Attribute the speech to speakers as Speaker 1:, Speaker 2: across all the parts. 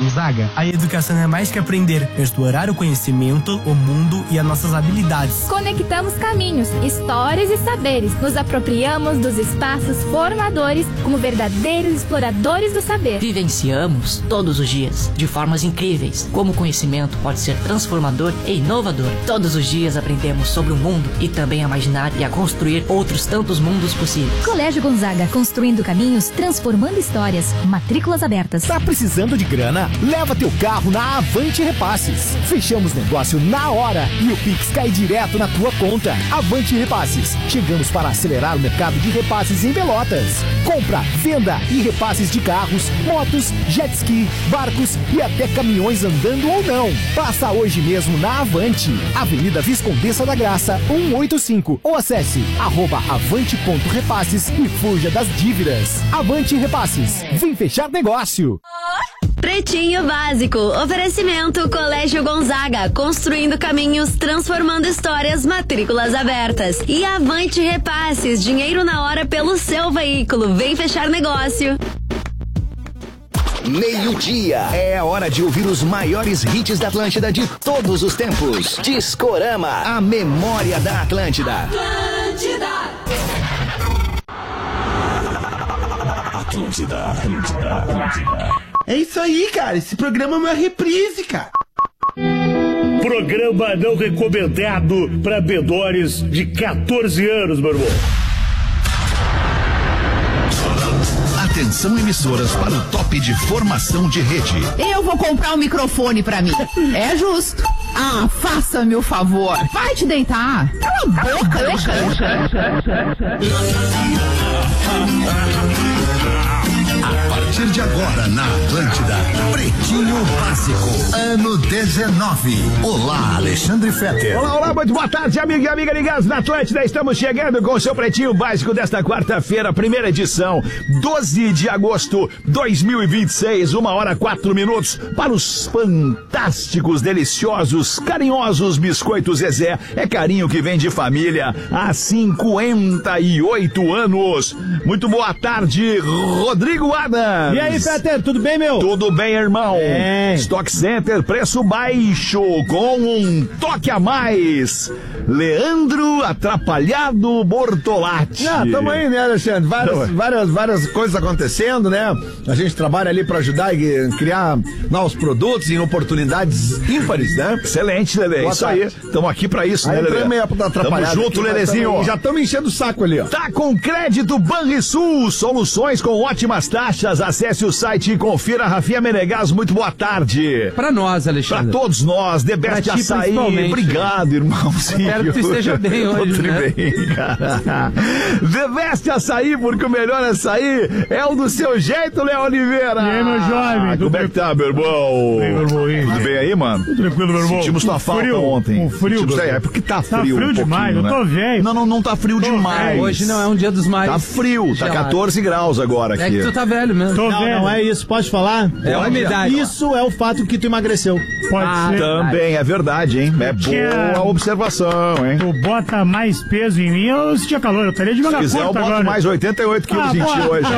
Speaker 1: Gonzaga, a educação é mais que aprender, é explorar o conhecimento, o mundo e as nossas habilidades.
Speaker 2: Conectamos caminhos, histórias e saberes. Nos apropriamos dos espaços formadores como verdadeiros exploradores do saber.
Speaker 3: Vivenciamos todos os dias, de formas incríveis, como o conhecimento pode ser transformador e inovador. Todos os dias aprendemos sobre o mundo e também a imaginar e a construir outros tantos mundos possíveis.
Speaker 4: Colégio Gonzaga, construindo caminhos, transformando histórias. Matrículas abertas.
Speaker 5: Tá precisando de grana? Leva teu carro na Avante Repasses. Fechamos negócio na hora e o Pix cai direto na tua conta. Avante Repasses. Chegamos para acelerar o mercado de repasses em Pelotas. Compra, venda e repasses de carros, motos, jet ski, barcos e até caminhões andando ou não. Passa hoje mesmo na Avante, Avenida Viscondessa da Graça, 185, ou acesse @avante.repasses e fuja das dívidas. Avante Repasses, vem fechar negócio.
Speaker 6: Pretinho Básico, oferecimento Colégio Gonzaga, construindo caminhos, transformando histórias, matrículas abertas. E Avante Repasses, dinheiro na hora pelo seu veículo, vem fechar negócio.
Speaker 7: Meio-dia, é a hora de ouvir os maiores hits da Atlântida de todos os tempos. Discorama, a memória da Atlântida. Atlântida.
Speaker 8: É isso aí, cara. Esse programa é uma reprise, cara.
Speaker 9: Programa não recomendado para menores de 14 anos, meu irmão.
Speaker 7: Atenção, emissoras, para o top de formação de rede.
Speaker 10: Eu vou comprar um microfone pra mim. É justo. Ah, faça-me o favor. Vai te deitar. Cala a boca,
Speaker 7: A partir de agora, na Atlântida, Pretinho Básico, ano 19. Olá, Alexandre Fetter.
Speaker 11: Olá, muito boa tarde, amigo e amiga ligados na Atlântida. Estamos chegando com o seu Pretinho Básico desta quarta-feira, primeira edição, 12 de agosto 2026, 1h04, para os fantásticos, deliciosos, carinhosos biscoitos Zezé. É carinho que vem de família há 58 anos. Muito boa tarde, Rodrigo Adams.
Speaker 12: E aí, Peter, tudo bem, meu?
Speaker 11: Tudo bem, irmão. Stock Center, preço baixo, com um toque a mais. Leandro Atrapalhado Bortolatti.
Speaker 12: Tamo aí, né, Alexandre? Várias coisas acontecendo, né? A gente trabalha ali pra ajudar e criar novos produtos e oportunidades ímpares, né?
Speaker 11: Excelente, Lelê. Isso aí. Estamos aqui pra isso, né, Lelê? Tamo junto, Lelezinho.
Speaker 12: Já estamos enchendo o saco ali, ó.
Speaker 11: Tá com crédito Banrisul, soluções com ótimas taxas. Acesse o site e confira. Rafinha Menegas, muito boa tarde.
Speaker 13: Pra nós, Alexandre.
Speaker 11: Pra todos nós, The Best Açaí. Obrigado, irmãozinho.
Speaker 13: Espero que tu esteja bem hoje, né?
Speaker 11: Bem, cara. The Best Açaí, porque o melhor açaí é o do seu jeito, Léo Oliveira.
Speaker 9: E aí, meu jovem?
Speaker 11: Como é que tá, meu irmão? Tudo bem aí, mano?
Speaker 9: Tudo tranquilo, meu irmão.
Speaker 11: Sentimos tua falta ontem.
Speaker 9: Um frio.
Speaker 11: É porque tá frio.
Speaker 9: Tá frio
Speaker 11: um
Speaker 9: demais,
Speaker 11: né?
Speaker 9: eu tô velho.
Speaker 11: Não tá frio demais.
Speaker 13: Hoje não é um dia dos mais.
Speaker 11: Tá frio, tá 14 graus agora aqui.
Speaker 13: É que tu tá velho mesmo.
Speaker 12: Não é isso, pode falar?
Speaker 13: É a umidade.
Speaker 12: Isso é o fato que tu emagreceu.
Speaker 9: Pode ser.
Speaker 11: Também, é verdade, hein? É boa observação, hein?
Speaker 9: Tu bota mais peso em mim, eu sentia calor, eu estaria de manga curta agora.
Speaker 11: Se quiser, eu boto mais 88 quilos em ti hoje.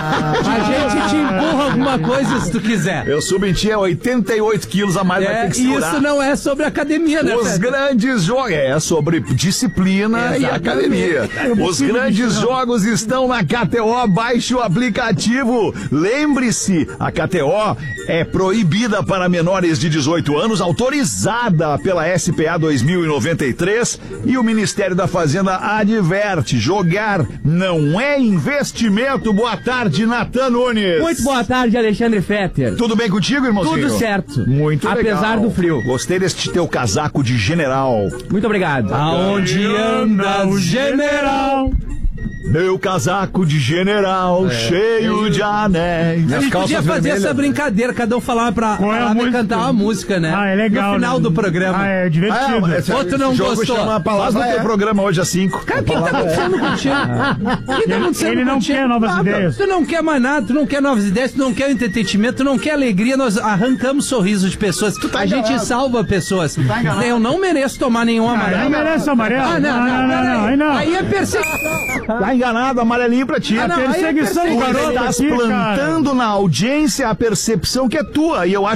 Speaker 13: A gente te empurra alguma coisa se tu quiser.
Speaker 11: Eu subo em ti 88 quilos a mais, vai ter que segurar.
Speaker 13: Isso não é sobre academia, né,
Speaker 11: Os grandes jogos, é sobre disciplina e academia. Os grandes jogos estão na KTO, baixe o aplicativo. Lembre-se, a KTO é proibida para menores de 18 anos, autorizada pela SPA 2093 e o Ministério da Fazenda adverte, jogar não é investimento. Boa tarde, Natan Nunes.
Speaker 13: Muito boa tarde, Alexandre Fetter.
Speaker 11: Tudo bem contigo, irmãozinho?
Speaker 13: Tudo certo.
Speaker 11: Muito legal.
Speaker 13: Apesar do frio.
Speaker 11: Gostei deste teu casaco de general.
Speaker 13: Muito obrigado. Aonde anda o general?
Speaker 11: Meu casaco de general, cheio de anéis.
Speaker 13: A gente podia fazer essa brincadeira, cada um falar pra cantar uma música, né?
Speaker 9: É legal.
Speaker 13: No final do programa.
Speaker 9: É divertido.
Speaker 13: Outro não gostou.
Speaker 11: Faz no teu programa hoje às 5.
Speaker 13: Cara, o que tá acontecendo contigo?
Speaker 9: Ele não quer novas ideias.
Speaker 13: Tu não quer mais nada, tu não quer novas ideias, tu não quer entretenimento, tu não quer alegria, nós arrancamos sorrisos de pessoas. A gente salva pessoas. Eu não mereço tomar nenhum amarelo.
Speaker 9: Não merece amarelo? Não.
Speaker 13: Aí é perseguição.
Speaker 11: Tá enganado, amarelinho pra ti.
Speaker 9: A perseguição do garoto
Speaker 11: estás
Speaker 9: aqui,
Speaker 11: plantando na audiência a percepção que é tua. E eu acho